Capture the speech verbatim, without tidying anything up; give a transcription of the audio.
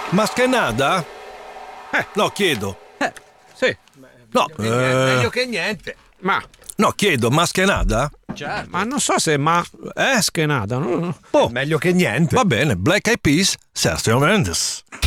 Más que nada? Eh. No, chiedo. Eh, sì. No, Meglio eh, che niente. Ma, no, chiedo, más que nada? Certo. ma non so se ma Eh? skenata, no? Oh, Meglio che niente. va bene, Black Eyed Peas, Sergio Mendes.